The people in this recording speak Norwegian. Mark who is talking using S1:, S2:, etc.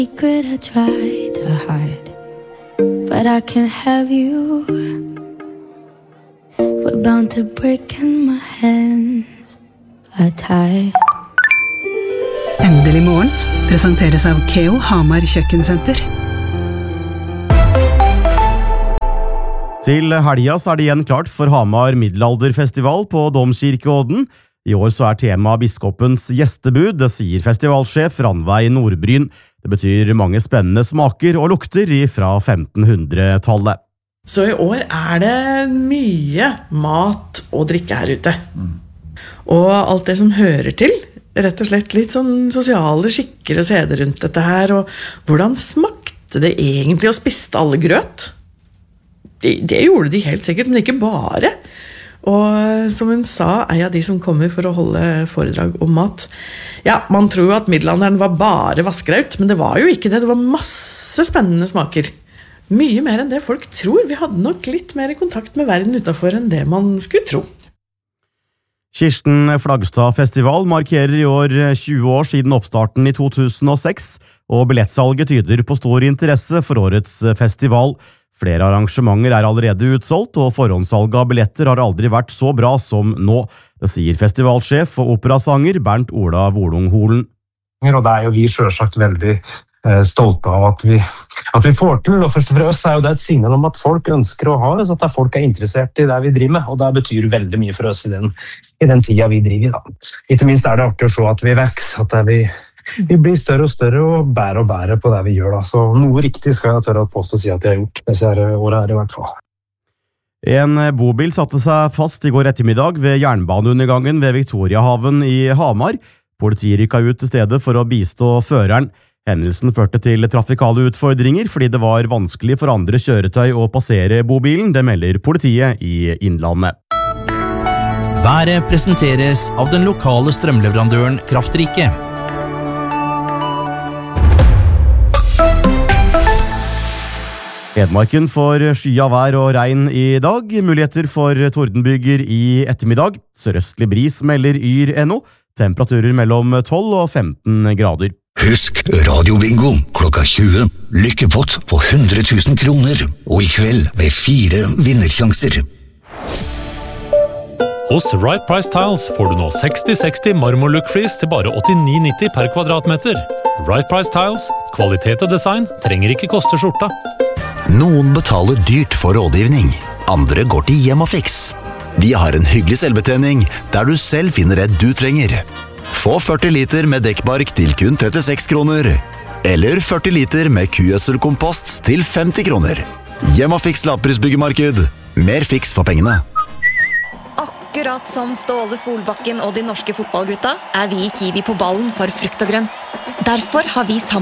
S1: Secret I try to hide, but I can't have you. We're bound to break and my hands are tied.
S2: Endelig morgen presenteres av Keo Hamar Kjøkkensenter.
S3: Til helga så det igjen klart for Hamar Middelalderfestival på Domkirkeodden. I år så tema biskopens gjestebud, det sier festivalsjef Ranveig Nordbryn. Det betyr mange spennende smaker og lukter fra 1500-tallet.
S4: Så i år det mye mat og drikke her ute. Og alt det som hører til, rett og slett litt sånn sosiale skikker og seder rundt dette her, og hvordan smakte det egentlig å spiste alle grøt? Det gjorde de helt sikkert, men ikke bare. Og som hun sa, av de som kommer for å holde foredrag om mat. Ja, man tror jo at middelalderen var bare vaskeраut, men det var jo ikke det. Det var masse spennende smaker. Mye mer enn det folk tror. Vi hadde nok litt mer kontakt med verden utenfor enn det man skulle tro.
S3: Kirsten Flagstad Festival markerer i år 20 år siden oppstarten i 2006, og billettsalget tyder på stor interesse for årets festival. Flere arrangementer allerede utsolgt, og forhåndssalget av billetter har aldri vært så bra som nå. Det sier festivalsjef og operasanger Bernt Ola Volung-Holen.
S5: Og det jo vi selvsagt veldig stolte av at vi får til, og for oss jo det et signal om at folk ønsker å ha det, så at folk interessert i det vi driver med, og det betyr veldig mye for oss i den tida vi driver i. Da. Ikke minst det artig å se at vi vekser, at vi blir større og større og bedre på det vi gjør. Da. Så noe riktig skal jeg tørre å påstå å si at jeg har gjort disse årene her i hvert fall.
S3: En bobil satte seg fast i går ettermiddag ved jernbaneundergangen ved Victoriahaven i Hamar. Politiet rykket ut til stedet for å bistå føreren. Hendelsen førte til trafikale utfordringer fordi det var vanskelig for andre kjøretøy å passere bobilen, det melder politiet i Innlandet.
S6: Været presenteres av den lokale strømleverandøren Kraftrike.
S3: Hedmarken får skya vær og regn i dag, muligheter for tordenbyger i ettermiddag. Sørøstlig bris melder Yr.no, temperaturer mellom 12 og 15 grader.
S7: Husk radiobingo klokka 20, lykkepott på 100 000 kroner, og i kveld med 4 vinnersjanser.
S8: Hos Right Price Tiles får du nå 60-60 marmorlook-flis til bare 89,90 per kvadratmeter. Right Price Tiles, kvalitet og design trenger ikke koste skjorta.
S9: Noen betaler dyrt for rådgivning, andre går til Hjemmafix. Vi har en hyggelig selvbetjening der du selv finner det du trenger. Få 40 liter med dekkbark til kun 36 kroner, eller 40 liter med kugjødselkompost til 50 kroner. Hjemmafix lavprisbyggemarked, mer fiks for pengene.
S10: Akkurat som Ståle Solbakken og de norske fotballgutta vi i Kiwi på ballen for frukt og grønt. Derfor har vi sammen